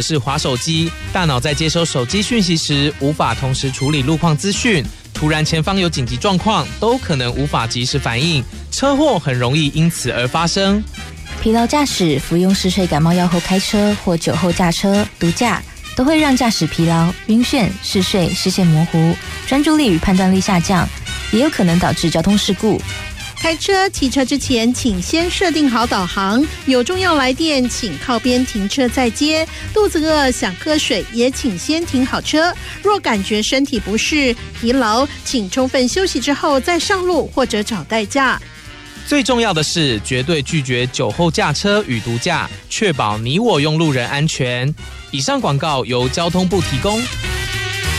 是滑手机，大脑在接收手机讯息时无法同时处理路况资讯，突然前方有紧急状况，都可能无法及时反应，车祸很容易因此而发生。 疲劳驾驶、服用嗜睡感冒药后开车或酒后驾车、毒驾，都会让驾驶疲劳、晕眩、嗜睡、视线模糊、专注力与判断力下降，也有可能导致交通事故。 开车、骑车之前，请先设定好导航。有重要来电，请靠边停车再接。肚子饿想喝水，也请先停好车。若感觉身体不适、疲劳，请充分休息之后再上路或者找代驾。 最重要的是，绝对拒绝酒后驾车与毒驾，确保你我用路人安全。以上广告由交通部提供。